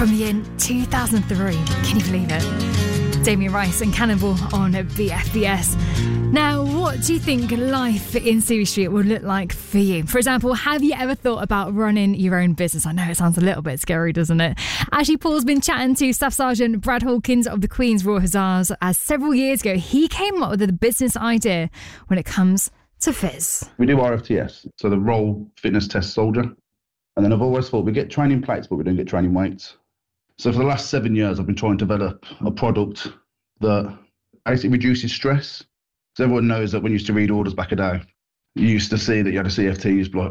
from the year 2003. Can you believe it? Damien Rice and Cannibal on BFBS. Now, what do you think life in Civvy Street would look like for you? For example, have you ever thought about running your own business? I know it sounds a little bit scary, doesn't it? Actually, Paul's been chatting to Staff Sergeant Brad Hawkins of the Queen's Royal Hussars, as several years ago he came up with a business idea when it comes to Fizz. We do RFTS, so the Role Fitness Test Soldier. And then I've always thought we get training plates, but we don't get training weights. So for the last 7 years, I've been trying to develop a product that basically reduces stress. So everyone knows that when you used to read orders back a day, you used to see that you had a CFT, you used to be like,